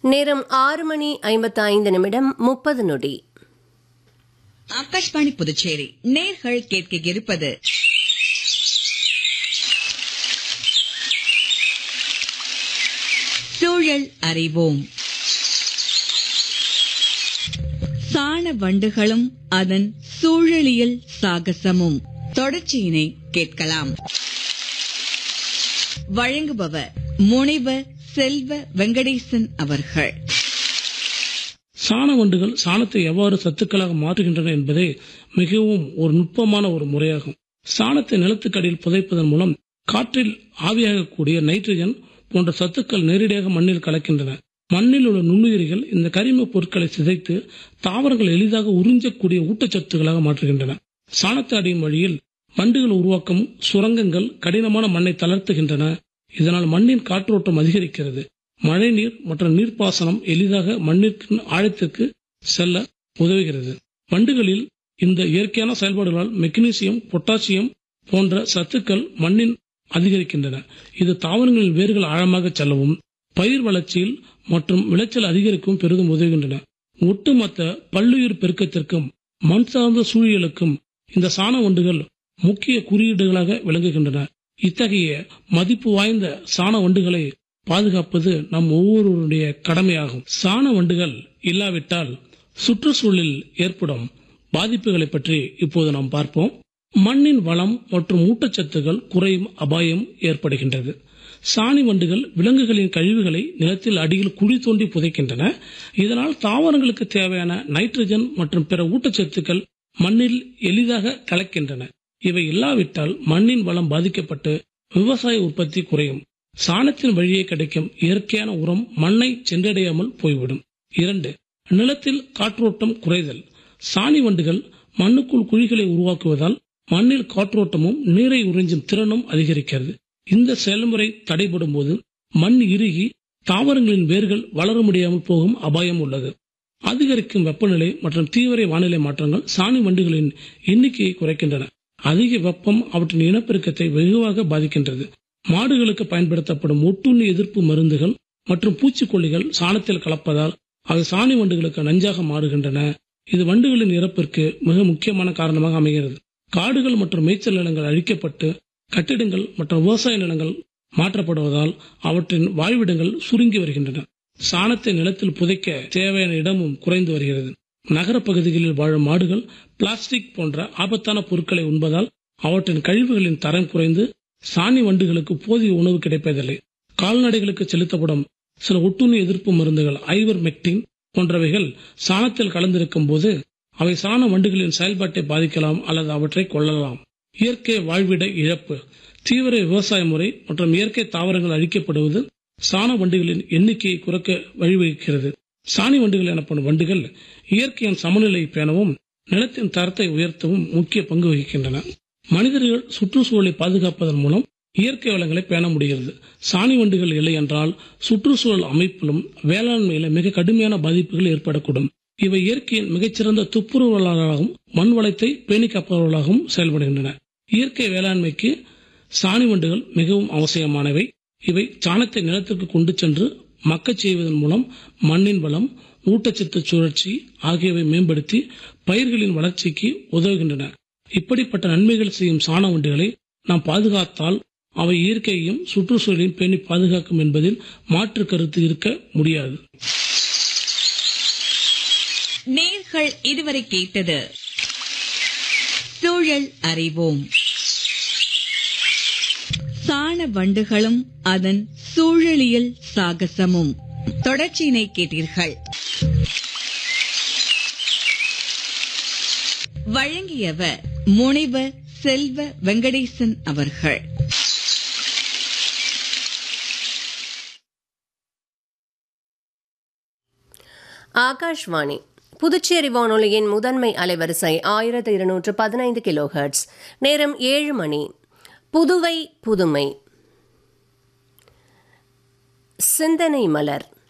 நேரம் 6:55:30 ஆகாஷ்வாணி புதுச்சேரி நேர்கள் கேட்க இருப்பது சூழல் அறிவோம். சாண வண்டுகளும் அதன் சூழலியல் சாகசமும் தொடர்ச்சியினை கேட்கலாம். வழங்குபவர் முனைவர் செல்வ வெங்கடேசன் அவர்கள். சாண வண்டுகள் சாணத்தை எவ்வாறு சத்துக்களாக மாற்றுகின்றன என்பதே மிகவும் ஒரு நுட்பமான ஒரு முறையாகும். சாணத்தை நிலத்துக்கடியில் புதைப்பதன் மூலம் காற்றில் ஆவியாகக்கூடிய நைட்ரஜன் போன்ற சத்துக்கள் நேரடியாக மண்ணில் கலக்கின்றன. மண்ணில் உள்ள நுண்ணுயிரிகள் இந்த கரிம பொருட்களை சிதைத்து தாவரங்கள் எளிதாக உறிஞ்சக்கூடிய ஊட்டச்சத்துக்களாக மாற்றுகின்றன. சாணத்தை அடியும் வழியில் வண்டுகள் உருவாக்கும் சுரங்கங்கள் கடினமான மண்ணை தளர்த்துகின்றன. இதனால் மண்ணின் காற்றோட்டம் அதிகரிக்கிறது. மழைநீர் மற்றும் நீர்ப்பாசனம் எளிதாக மண்ணிற்கு ஆழத்திற்கு செல்ல உதவுகிறது. வண்டுகளில் இந்த இயற்கையான செயல்பாடுகளால் மெக்னீசியம், பொட்டாசியம் போன்ற சத்துக்கள் மண்ணின் அதிகரிக்கின்றன. இது தாவரங்களின் வேர்கள் ஆழமாக செல்லவும் பயிர் வளர்ச்சியில் மற்றும் விளைச்சல் அதிகரிக்கவும் பெரிதும் உதவுகின்றன. ஒட்டுமொத்த பல்லுயிர் பெருக்கத்திற்கும் மண் சார்ந்த சூழலுக்கும் இந்த சாண வண்டுகள் முக்கிய குறியீடுகளாக விளங்குகின்றன. இத்தகைய மதிப்பு வாய்ந்த சாண வண்டுகளை பாதுகாப்பது நம் ஒவ்வொருவருடைய கடமையாகும். சாண வண்டுகள் இல்லாவிட்டால் சுற்றுச்சூழலில் ஏற்படும் பாதிப்புகளை பற்றி இப்போது நாம் பார்ப்போம். மண்ணின் வளம் மற்றும் ஊட்டச்சத்துக்கள் குறையும் அபாயம் ஏற்படுகின்றது. சாணி வண்டுகள் விலங்குகளின் கழிவுகளை நிலத்தில் அடியில் குழி தோண்டி புதைக்கின்றன. இதனால் தாவரங்களுக்கு தேவையான நைட்ரஜன் மற்றும் பிற ஊட்டச்சத்துக்கள் மண்ணில் எளிதாக கலக்கின்றன. இவை இல்லாவிட்டால் மண்ணின் வளம் பாதிக்கப்பட்டு விவசாய உற்பத்தி குறையும். சாணத்தின் வழியே கிடைக்கும் இயற்கையான உரம் மண்ணை சென்றடையாமல் போய்விடும். 2. நிலத்தில் காற்றோட்டம் குறைதல். சாணி வண்டுகள் மண்ணுக்குள் குழிகளை உருவாக்குவதால் மண்ணில் காற்றோட்டமும் நீரை உறிஞ்சும் திறனும் அதிகரிக்கிறது. இந்த செயல்முறை தடைபடும் போது மண் இறுகி தாவரங்களின் வேர்கள் வளர முடியாமல் போகும் அபாயம் உள்ளது. அதிகரிக்கும் வெப்பநிலை மற்றும் தீவிர வானிலை மாற்றங்கள் சாணி வண்டுகளின் எண்ணிக்கையை குறைக்கின்றன. அதிக வெப்பம் அவற்றின் இனப்பெருக்கத்தை வெகுவாக பாதிக்கின்றது. மாடுகளுக்கு பயன்படுத்தப்படும் ஒட்டுண்ணி எதிர்ப்பு மருந்துகள் மற்றும் பூச்சிக்கொல்லிகள் சாணத்தில் கலப்பதால் அவை சாணி வண்டுகளுக்கு நஞ்சாக மாறுகின்றன. இது வண்டுகளின் இறப்பிற்கு மிக முக்கியமான காரணமாக அமைகிறது. காடுகள் மற்றும் மேய்ச்சல் நிலங்கள் அழிக்கப்பட்டு கட்டிடங்கள் மற்றும் விவசாய நிலங்கள் மாற்றப்படுவதால் அவற்றின் வாழ்விடங்கள் சுருங்கி வருகின்றன. சாணத்தை நிலத்தில் புதைக்க தேவையான இடமும் குறைந்து வருகிறது. நகர பகுதிகளில் வாழும் மாடுகள் பிளாஸ்டிக் போன்ற ஆபத்தான பொருட்களை உண்பதால் அவற்றின் கழிவுகளின் தரம் குறைந்து சாணி வண்டுகளுக்கு போதிய உணவு கிடைப்பதில்லை. கால்நடைகளுக்கு செலுத்தப்படும் சில ஒட்டுண்ணி எதிர்ப்பு மருந்துகள் ஐவர்மெக்டின் போன்றவைகள் சாணத்தில் கலந்திருக்கும் போது அவை சாண வண்டுகளின் செயல்பாட்டை பாதிக்கலாம் அல்லது அவற்றை கொல்லலாம். இயற்கை வாழ்விட இழப்பு. தீவிர விவசாய முறை மற்றும் இயற்கை தாவரங்கள் அழிக்கப்படுவது சாண வண்டுகளின் எண்ணிக்கையை குறைக்க வழிவகுக்கிறது. சாணி வண்டுகள் எனப்படும் வண்டுகள் இயற்கையின் சமநிலை பேணவும் நிலத்தின் தரத்தை உயர்த்தவும் முக்கிய பங்கு வகிக்கின்றன. மனிதர்கள் சுற்றுச்சூழலை பாதுகாப்பதன் மூலம் இயற்கை வளங்களை பேண முடிகிறது. சாணி வண்டுகள் இல்லை என்றால் சுற்றுச்சூழல் அமைப்பிலும் வேளாண்மையில மிக கடுமையான பாதிப்புகள் ஏற்படக்கூடும். இவை இயற்கையின் மிகச்சிறந்த துப்புரவாளர்களாகவும் மண் வளத்தை பேணி காப்பவர்களாகவும் செயல்படுகின்றன. இயற்கை வேளாண்மைக்கு சாணி வண்டுகள் மிகவும் அவசியமானவை. இவை சாணத்தை நிலத்திற்கு கொண்டு சென்று மக்கச் செய்வதன் மூலம் மண்ணின் வளம், ஊட்டச்சத்து சுழற்சி ஆகியவை மேம்படுத்தி பயிர்களின் வளர்ச்சிக்கு உதவுகின்றன. இப்படிப்பட்ட நன்மைகள் செய்யும் சாண வண்டுகளை நாம் பாதுகாத்தால் அவை இயற்கையையும் சுற்றுச்சூழலையும் பேணி பாதுகாக்கும் என்பதில் மாற்று கருத்து இருக்க முடியாது. நேர்கள் இதுவரை கேட்டது சூழல் அறிவோம். சாண வண்டுகளும் அதன் சூழலியல் சாகசமும் தொடர்ச்சியினை கேட்டீர்கள். வழங்கியவர் முனைவர் செல்வ வெங்கடேசன் அவர்கள். ஆகாஷ்வாணி புதுச்சேரி வானொலியின் முதன்மை அலைவரிசை 1215 கிலோஹெர்ட்ஸ். நேரம் 7 மணி. புதுவை புதுமை. சிந்தனை மலர்.